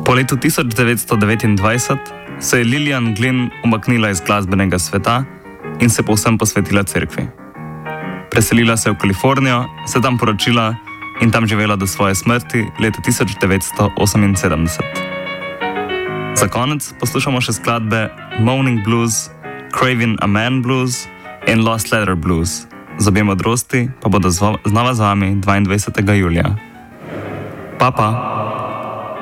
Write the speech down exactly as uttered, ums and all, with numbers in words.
Po letu tisoč devetsto devetindvajset se je Lillian Glynn umaknila iz glasbenega sveta in se povsem posvetila cerkvi. Preselila se je v Kalifornijo, se tam poročila in tam živela do svoje smrti leta tisoč devetsto oseminsedemdeset. Za konec poslušamo še skladbe Moaning Blues, Craving a Man Blues in Lost Letter Blues. Zobje modrosti pa bodo znova z vami dvaindvajsetega julija. Pa pa!